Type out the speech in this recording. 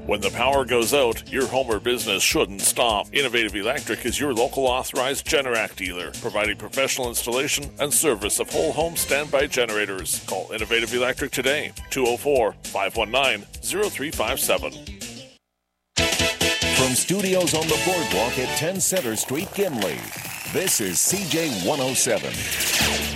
When the power goes out, your home or business shouldn't stop. Innovative Electric is your local authorized Generac dealer, providing professional installation and service of whole home standby generators. Call Innovative Electric today, 204-519-0357. From studios on the boardwalk at 10 Center Street, Gimli, this is CJ 107.